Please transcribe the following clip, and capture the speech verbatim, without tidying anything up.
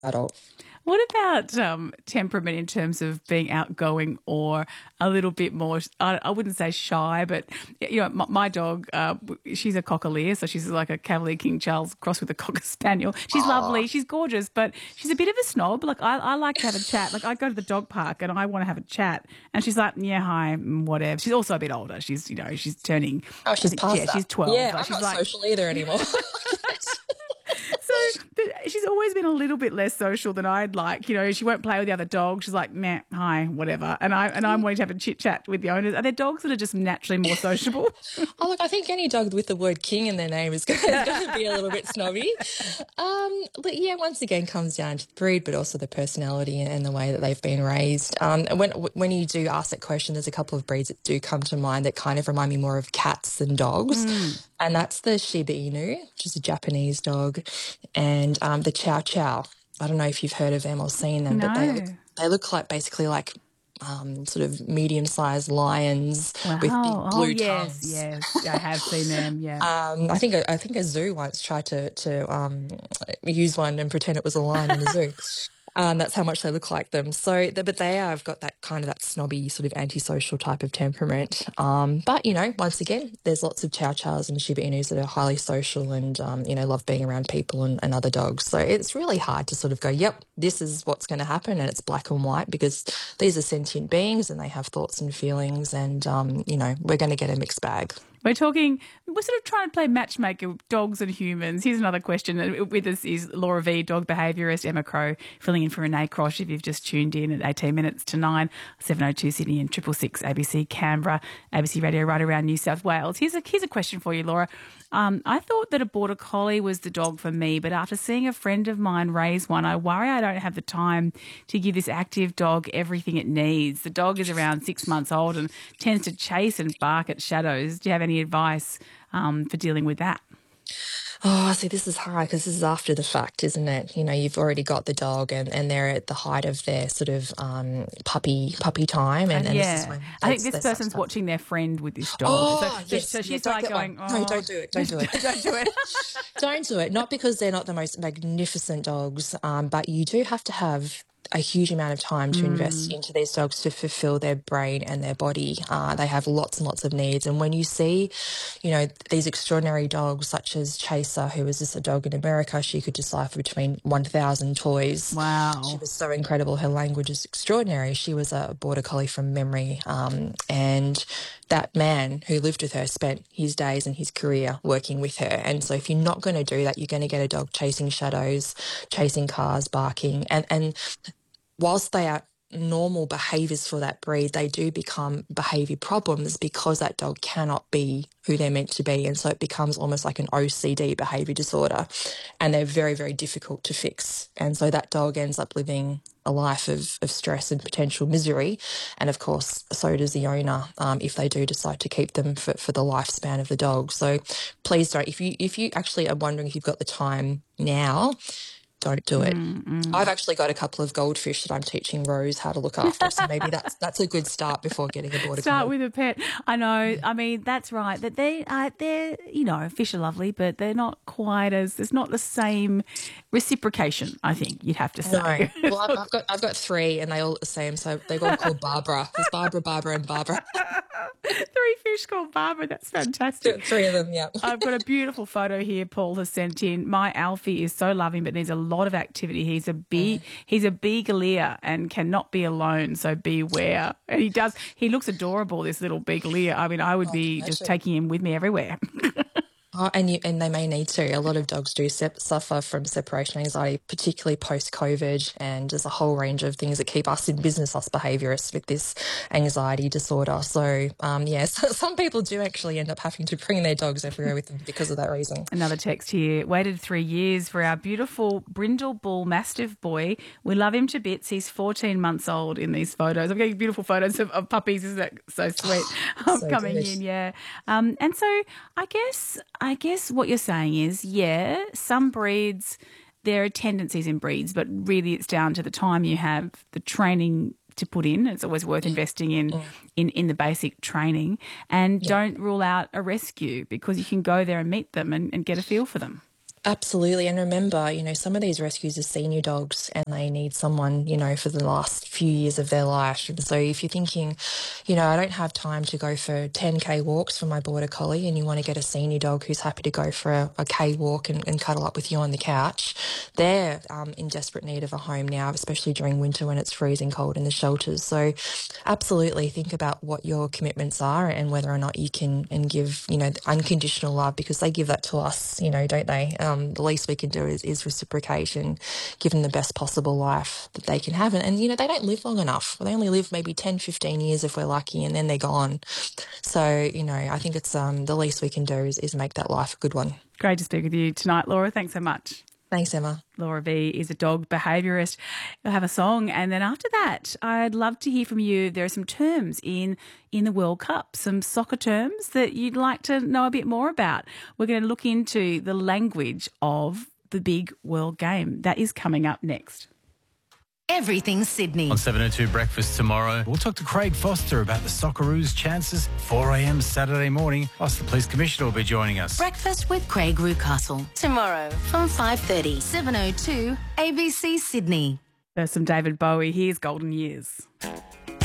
adult. What about um, temperament in terms of being outgoing or a little bit more, I, I wouldn't say shy, but, you know, my, my dog, uh, she's a Cockaleer, so she's like a Cavalier King Charles crossed with a Cocker Spaniel. She's Oh, lovely, she's gorgeous, but she's a bit of a snob. Like, I, I like to have a chat. Like, I go to the dog park and I want to have a chat. And she's like, yeah, hi, mm, whatever. She's also a bit older. She's, you know, she's turning, oh, I she's think, past yeah, that. she's twelve. Yeah, Like, I'm she's not like, social either anymore. so th- she's always been a little bit less social than I'd like. You know, she won't play with the other dogs. She's like, meh, hi, whatever. And I and I'm wanting to have a chit chat with the owners. Are there dogs that are just naturally more sociable? Oh, look, I think any dog with the word king in their name is going to be a little bit snobby. Um, but yeah, once again, comes down to the breed, but also the personality and the way that they've been raised. Um, and when when you do ask that question, there's a couple of breeds that do come to mind that kind of remind me more of cats than dogs. Mm, And that's the Shiba Inu, which is a Japanese dog, and um, the Chow Chow. I don't know if you've heard of them or seen them, but they look, no. they look like basically like um, sort of medium-sized lions with big Wow. Oh blue yes, tongues. yes. I have seen them. Yeah. Um, I think a, I think a zoo once tried to to um, use one and pretend it was a lion in a zoo. Um, that's how much they look like them. So, the, but they have got that kind of that snobby sort of antisocial type of temperament. Um, but you know, once again, there's lots of Chow Chows and Shiba Inus that are highly social and um, you know love being around people and, and other dogs. So it's really hard to sort of go, yep, this is what's going to happen, and it's black and white because these are sentient beings and they have thoughts and feelings, and um, you know we're going to get a mixed bag. We're talking, we're sort of trying to play matchmaker with dogs and humans. Here's another question. With us is Laura V, dog behaviourist, Emma Crow, filling in for Renee Crosh if you've just tuned in at eighteen minutes to nine, seven oh two Sydney and triple six A B C Canberra, A B C Radio right around New South Wales. Here's a, here's a question for you, Laura. Um, I thought that a Border Collie was the dog for me, but after seeing a friend of mine raise one, I worry I don't have the time to give this active dog everything it needs. The dog is around six months old and tends to chase and bark at shadows. Do you have any advice um, for dealing with that? Oh, see, this is hard because this is after the fact, isn't it? You know, you've already got the dog and, and they're at the height of their sort of um, puppy puppy time. And, And and this is yeah, when I they, think this they start to person's have- watching their friend with this dog. So, Oh, so, yes. so Yeah, she's don't like get going, one. oh, No, don't do it. Don't do it. don't do it. Don't do it. Not because they're not the most magnificent dogs, um, but you do have to have a huge amount of time to invest into these dogs to fulfill their brain and their body. Uh, they have lots and lots of needs. And when you see, you know, these extraordinary dogs such as Chaser, who was just a dog in America, she could decipher between one thousand toys. She Wow. was so incredible. Her language is extraordinary. She was a border collie from memory. Um, and that man who lived with her spent his days and his career working with her. And so if you're not going to do that, you're going to get a dog chasing shadows, chasing cars, barking. And, and whilst they are normal behaviours for that breed, they do become behaviour problems because that dog cannot be who they're meant to be. And so it becomes almost like an O C D behaviour disorder. And they're very, very difficult to fix. And so that dog ends up living a life of, of stress and potential misery. And of course, so does the owner um, if they do decide to keep them for, for the lifespan of the dog. So please don't. If you, if you actually are wondering if you've got the time now, don't do it. Mm-mm. I've actually got a couple of goldfish that I'm teaching Rose how to look after, so maybe that's that's a good start before getting a border Start collie. with a pet. I know. I mean, that's right. That they are. They're. You know, fish are lovely, but they're not quite as. There's not the same reciprocation. I think you'd have to No, say. well, I've, I've got I've got three, and they all look the same. So they're all called Barbara. There's Barbara, Barbara, and Barbara. Three fish called Barbara. That's fantastic. Three of them, yeah. I've got a beautiful photo here Paul has sent in. My Alfie is so loving but needs a lot of activity. He's a bee he's a beagalier and cannot be alone, so beware. And he does he looks adorable, this little beagalier. I mean, I would be just imagine. taking him with me everywhere. Oh, and you, and they may need to. A lot of dogs do sep- suffer from separation anxiety, particularly post-COVID, and there's a whole range of things that keep us in business, us behaviourists, with this anxiety disorder. So, um, yes, some people do actually end up having to bring their dogs everywhere with them because of that reason. Another text here. Waited three years for our beautiful Brindle Bull Mastiff boy. We love him to bits. He's fourteen months old in these photos. I'm getting beautiful photos of, of puppies. Isn't that so sweet? um, So coming good. in, yeah. Um, and so I guess I guess what you're saying is, yeah, some breeds, there are tendencies in breeds, but really it's down to the time you have, the training to put in. It's always worth investing in in, in the basic training. And don't rule out a rescue because you can go there and meet them and, and get a feel for them. Absolutely. And remember, you know, some of these rescues are senior dogs and they need someone, you know, for the last few years of their life. And so if you're thinking, you know, I don't have time to go for ten K walks for my Border Collie, and you want to get a senior dog who's happy to go for a, a K walk and, and cuddle up with you on the couch, they're um, in desperate need of a home now, especially during winter when it's freezing cold in the shelters. So absolutely think about what your commitments are and whether or not you can and give, you know, unconditional love, because they give that to us, you know, don't they? Um, Um, the least we can do is, is reciprocation, give them the best possible life that they can have. And, and, you know, they don't live long enough. They only live maybe ten, fifteen years if we're lucky, and then they're gone. So, you know, I think it's um, the least we can do is, is make that life a good one. Great to speak with you tonight, Laura. Thanks so much. Thanks, Emma. Laura V is a dog behaviourist. You'll have a song, and then after that, I'd love to hear from you. There are some terms in in the World Cup, some soccer terms that you'd like to know a bit more about. We're going to look into the language of the big world game. That is coming up next. Everything Sydney. On seven oh two Breakfast tomorrow, we'll talk to Craig Foster about the Socceroos' chances, four a.m. Saturday morning. Plus, the Police Commissioner will be joining us. Breakfast with Craig Rucastle. Tomorrow from five thirty, seven oh two A B C Sydney. There's some David Bowie. Here's Golden Years.